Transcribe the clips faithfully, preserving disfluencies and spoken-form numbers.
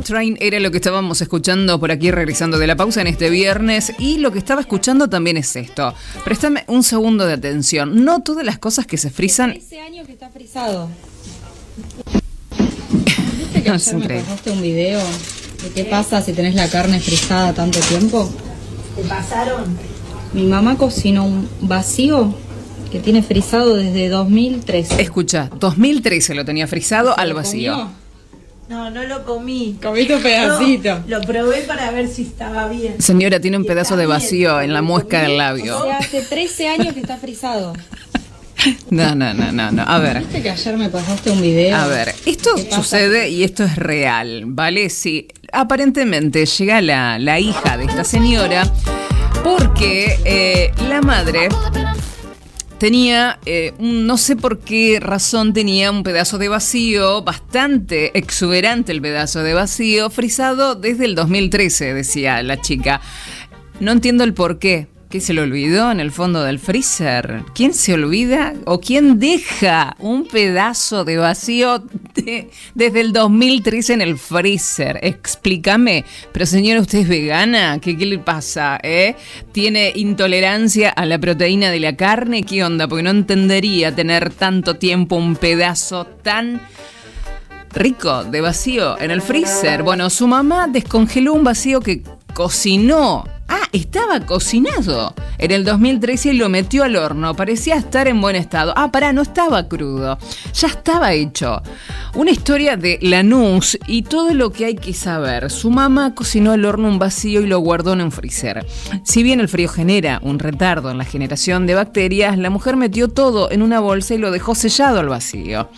Train era lo que estábamos escuchando por aquí regresando de la pausa en este viernes, y lo que estaba escuchando también es esto. Préstame un segundo de atención. No todas las cosas que se frisan... Ese año que está frisado. ¿Viste que ayer me pasaste un video de qué pasa si tenés la carne frisada tanto tiempo? ¿Te pasaron? Mi mamá cocinó un vacío que tiene frisado desde dos mil trece. Escucha, dos mil trece lo tenía frisado al vacío. ¿Comió? No, no lo comí. Comiste un pedacito. No, lo probé para ver si estaba bien. Señora, tiene un Y pedazo está de vacío bien, en la lo muesca comí. del labio. O sea, hace trece años que está frisado. No, no, no, no, no. A ver. ¿Viste que ayer me pasaste un video? A ver, esto ¿Qué pasa? sucede y esto es real, ¿vale? Sí, aparentemente llega la, la hija de esta señora porque eh, la madre tenía, eh, un, no sé por qué razón, tenía un pedazo de vacío, bastante exuberante el pedazo de vacío, frisado desde el dos mil trece, decía la chica. No entiendo el por qué. ¿Qué se le olvidó en el fondo del freezer? ¿Quién se olvida o quién deja un pedazo de vacío de, desde el dos mil trece en el freezer? Explícame. Pero señora, ¿usted es vegana? ¿Qué, qué le pasa? ¿Eh? ¿Tiene intolerancia a la proteína de la carne? ¿Qué onda? Porque no entendería tener tanto tiempo un pedazo tan rico de vacío en el freezer. Bueno, su mamá descongeló un vacío que cocinó. Ah, estaba cocinado en el dos mil trece y lo metió al horno. Parecía estar en buen estado. Ah, pará, no estaba crudo. Ya estaba hecho. Una historia de Lanús y todo lo que hay que saber. Su mamá cocinó al horno un vacío y lo guardó en un freezer. Si bien el frío genera un retardo en la generación de bacterias, la mujer metió todo en una bolsa y lo dejó sellado al vacío.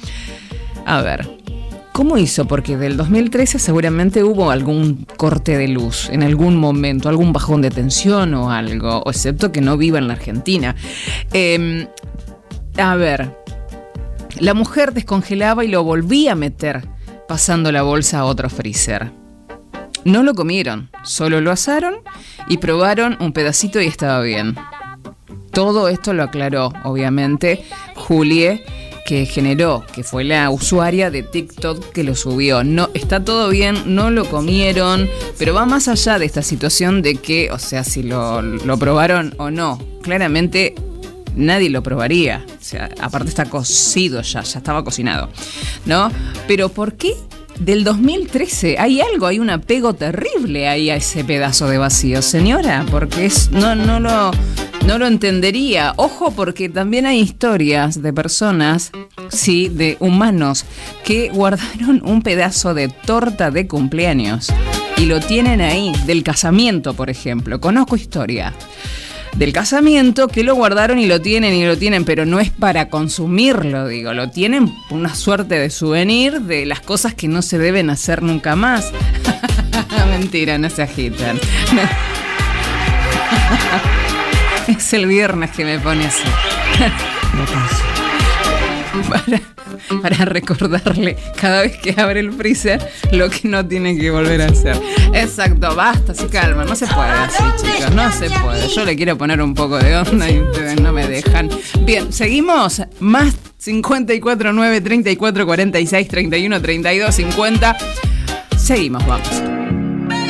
A ver... ¿Cómo hizo? Porque del dos mil trece seguramente hubo algún corte de luz en algún momento, algún bajón de tensión o algo, excepto que no viva en la Argentina. Eh, a ver, la mujer descongelaba y lo volvía a meter, pasando la bolsa a otro freezer. No lo comieron, solo lo asaron y probaron un pedacito y estaba bien. Todo esto lo aclaró, obviamente, Julie, que generó, que fue la usuaria de TikTok que lo subió. No, está todo bien, no lo comieron, pero va más allá de esta situación de que, o sea, si lo, lo probaron o no. Claramente nadie lo probaría. O sea, aparte está cocido ya, ya estaba cocinado, ¿no? Pero ¿por qué del dos mil trece? Hay algo, hay un apego terrible ahí a ese pedazo de vacío, señora, porque es, no, no lo... No lo entendería. Ojo, porque también hay historias de personas, sí, de humanos, que guardaron un pedazo de torta de cumpleaños y lo tienen ahí, del casamiento, por ejemplo. Conozco historia del casamiento que lo guardaron y lo tienen y lo tienen, pero no es para consumirlo, digo, lo tienen una suerte de souvenir de las cosas que no se deben hacer nunca más. Mentira, no se agitan. Es el viernes que me pone así. para, para recordarle cada vez que abre el freezer lo que no tiene que volver a hacer. Exacto, basta, se calma. No se puede así, chicos, no se puede. Yo le quiero poner un poco de onda y ustedes no me dejan. Bien, seguimos. Más cincuenta y cuatro nueve, treinta y cuatro, cuarenta y seis, treinta y uno, treinta y dos, cincuenta. Seguimos, vamos.